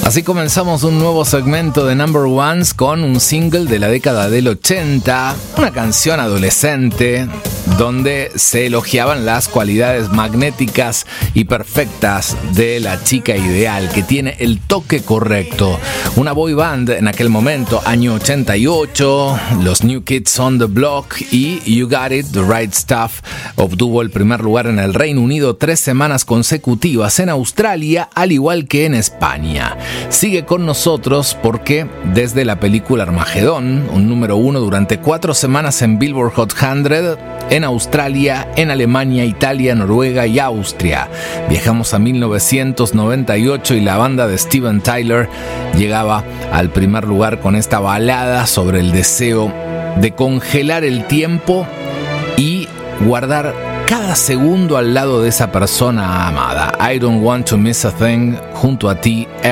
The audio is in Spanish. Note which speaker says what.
Speaker 1: Así comenzamos un nuevo segmento de Number Ones con un single de la década del 80, una canción adolescente donde se elogiaban las cualidades magnéticas y perfectas de la chica ideal, que tiene el toque correcto. Una boy band en aquel momento, año 88, los New Kids on the Block y You Got It, The Right Stuff, obtuvo el primer lugar en el Reino Unido 3 semanas consecutivas, en Australia, al igual que en España. Sigue con nosotros porque desde la película Armagedón, un número 1 durante 4 semanas en Billboard Hot 100, en Australia, en Alemania, Italia, Noruega y Austria. Viajamos a 1998 y la banda de Steven Tyler llegaba al primer lugar con esta balada sobre el deseo de congelar el tiempo y guardar cada segundo al lado de esa persona amada. I don't want to miss a thing, junto a ti,